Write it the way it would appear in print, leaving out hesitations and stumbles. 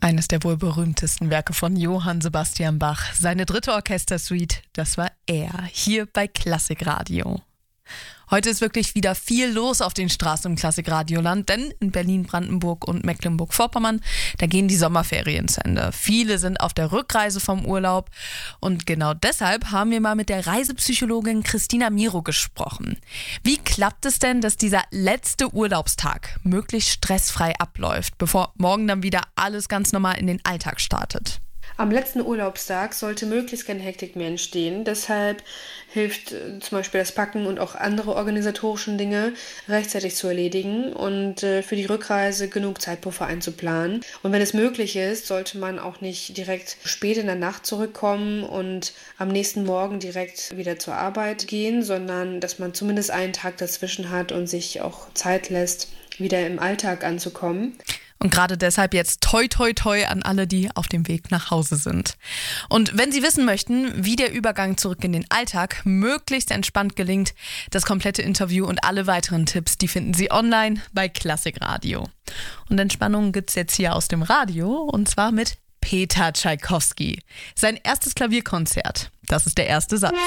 Eines der wohl berühmtesten Werke von Johann Sebastian Bach. Seine 3. Orchestersuite, das war er, hier bei Klassikradio. Heute ist wirklich wieder viel los auf den Straßen im Klassikradioland, denn in Berlin, Brandenburg und Mecklenburg-Vorpommern, da gehen die Sommerferien zu Ende. Viele sind auf der Rückreise vom Urlaub und genau deshalb haben wir mal mit der Reisepsychologin Christina Miro gesprochen. Wie klappt es denn, dass dieser letzte Urlaubstag möglichst stressfrei abläuft, bevor morgen dann wieder alles ganz normal in den Alltag startet? Am letzten Urlaubstag sollte möglichst keine Hektik mehr entstehen. Deshalb hilft zum Beispiel das Packen und auch andere organisatorische Dinge rechtzeitig zu erledigen und für die Rückreise genug Zeitpuffer einzuplanen. Und wenn es möglich ist, sollte man auch nicht direkt spät in der Nacht zurückkommen und am nächsten Morgen direkt wieder zur Arbeit gehen, sondern dass man zumindest einen Tag dazwischen hat und sich auch Zeit lässt, wieder im Alltag anzukommen. Und gerade deshalb jetzt toi toi toi an alle, die auf dem Weg nach Hause sind. Und wenn Sie wissen möchten, wie der Übergang zurück in den Alltag möglichst entspannt gelingt, das komplette Interview und alle weiteren Tipps, die finden Sie online bei Klassikradio. Und Entspannung gibt's jetzt hier aus dem Radio und zwar mit Peter Tschaikowski. Sein erstes Klavierkonzert, das ist der erste Satz.